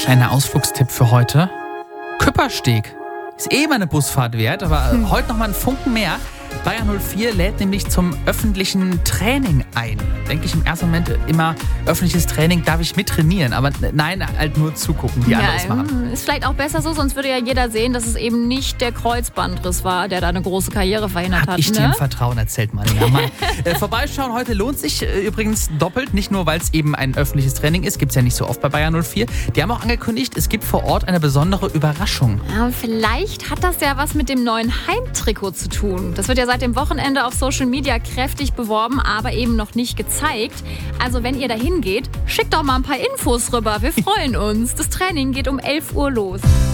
Kleiner Ausflugstipp für heute. Küppersteg. Ist immer eine Busfahrt wert, aber heute nochmal ein Funken mehr. Bayern 04 lädt nämlich zum öffentlichen Training ein. Denke ich im ersten Moment immer, öffentliches Training, darf ich mittrainieren? Aber nein, halt nur zugucken, wie andere es machen. Ist vielleicht auch besser so, sonst würde ja jeder sehen, dass es eben nicht der Kreuzbandriss war, der da eine große Karriere verhindert hat. Ich dir im Vertrauen erzählt, Mann. Ja, Mann. Vorbeischauen heute lohnt sich übrigens doppelt. Nicht nur, weil es eben ein öffentliches Training ist, gibt es ja nicht so oft bei Bayern 04. Die haben auch angekündigt, es gibt vor Ort eine besondere Überraschung. Ja, vielleicht hat das ja was mit dem neuen Heimtrikot zu tun. Das wird ja seit dem Wochenende auf Social Media kräftig beworben, aber eben noch nicht gezeigt. Also wenn ihr da hingeht, schickt doch mal ein paar Infos rüber. Wir freuen uns. Das Training geht um 11 Uhr los.